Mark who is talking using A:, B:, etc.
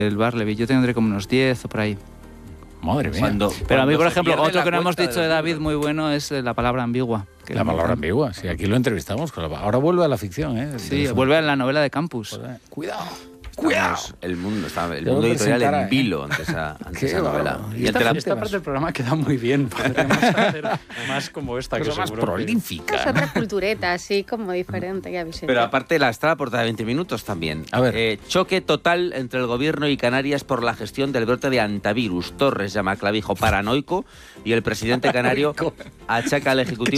A: el Barleby. Yo tendré como unos 10 o por ahí.
B: Madre mía.
A: Pero a mí, por ejemplo,
C: pierde
A: otro
C: la
A: que no hemos
C: cuenta
A: dicho de David muy bueno es la palabra ambigua.
B: La palabra ambigua, sí, aquí lo entrevistamos. Ahora vuelve a la ficción, ¿eh?
A: Sí, vuelve a la novela de Campus.
B: Cuidado.
C: El mundo editorial en vilo ante esa novela.
B: Y esta parte del programa queda muy bien. Podríamos hacer más como esta, que
C: más prolífica.
D: Es otra cultureta, así como diferente, ya Vicente.
C: Pero aparte está la portada de 20 minutos también.
B: A ver.
C: Choque total entre el gobierno y Canarias por la gestión del brote de antivirus. Torres llama a Clavijo paranoico y el presidente canario achaca al Ejecutivo